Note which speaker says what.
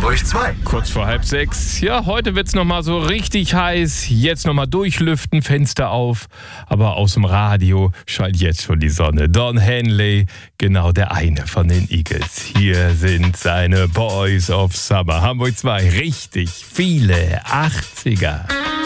Speaker 1: Hamburg 2.
Speaker 2: Kurz vor 5:30. Ja, heute wird's nochmal so richtig heiß. Jetzt nochmal durchlüften, Fenster auf. Aber aus dem Radio scheint jetzt schon die Sonne. Don Henley, genau der eine von den Eagles. Hier sind seine Boys of Summer. Hamburg 2, richtig viele 80er.